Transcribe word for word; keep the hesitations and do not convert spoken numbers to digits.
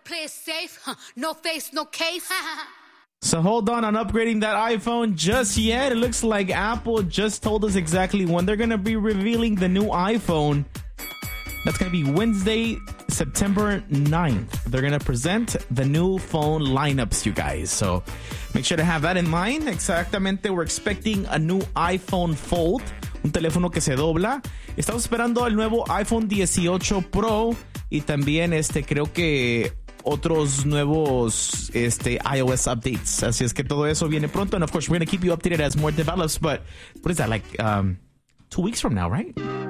play it safe. Huh. No face, no case. So hold on on upgrading that iPhone just yet. It looks like Apple just told us exactly when they're going to be revealing the new iPhone. That's going to be Wednesday, September ninth. They're going to present the new phone lineups, you guys. So make sure to have that in mind. Exactamente, we're expecting a new iPhone Fold, un teléfono que se dobla. Estamos esperando el nuevo iPhone dieciocho Pro y también este creo que otros nuevos este iOS updates. Así es que todo eso viene pronto. And of course, we're going to keep you updated as more develops. But what is that, like um, two weeks from now, right?